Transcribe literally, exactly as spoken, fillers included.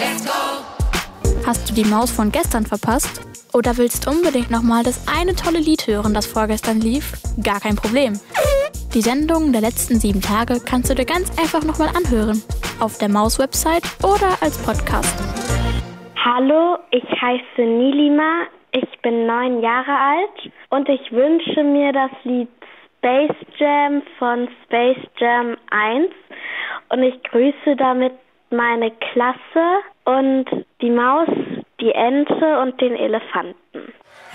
Hast du die Maus von gestern verpasst? Oder willst unbedingt nochmal das eine tolle Lied hören, das vorgestern lief? Gar kein Problem. Die Sendungen der letzten sieben Tage kannst du dir ganz einfach nochmal anhören. Auf der Maus-Website oder als Podcast. Hallo, ich heiße Nilima, ich bin neun Jahre alt und ich wünsche mir das Lied Space Jam von Space Jam eins und ich grüße damit meine Klasse und die Maus, die Ente und den Elefanten.